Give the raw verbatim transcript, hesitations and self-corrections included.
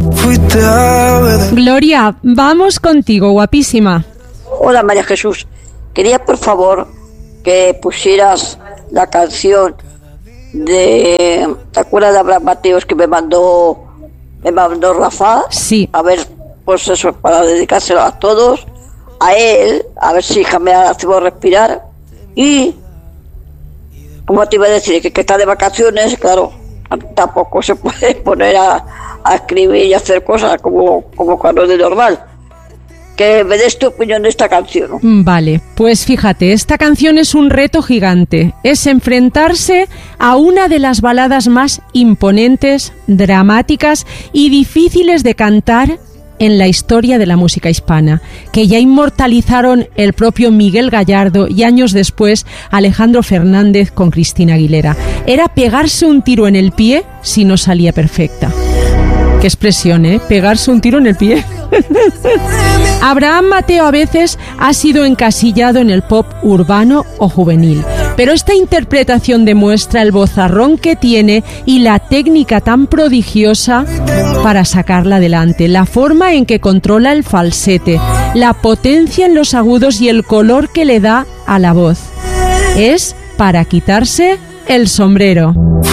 Gloria, vamos contigo, guapísima. Hola, María Jesús. Quería, por favor, que pusieras la canción de... ¿Te acuerdas de Abraham Mateos que me mandó, me mandó Rafa? Sí. A ver, pues eso, para dedicárselo a todos, a él, a ver si me hacemos respirar. Y, como te iba a decir, que, que está de vacaciones, claro, tampoco se puede poner a, a escribir y hacer cosas como, como cuando es de normal. Que me des tu opinión de esta canción, ¿no? Vale, pues fíjate, esta canción es un reto gigante. Es enfrentarse a una de las baladas más imponentes, dramáticas y difíciles de cantar en la historia de la música hispana, que ya inmortalizaron el propio Miguel Gallardo y años después Alejandro Fernández con Cristina Aguilera. Era pegarse un tiro en el pie si no salía perfecta. Qué expresión, ¿eh? Pegarse un tiro en el pie. Abraham Mateo a veces ha sido encasillado en el pop urbano o juvenil, pero esta interpretación demuestra el vozarrón que tiene y la técnica tan prodigiosa para sacarla adelante, la forma en que controla el falsete, la potencia en los agudos y el color que le da a la voz. Es para quitarse el sombrero.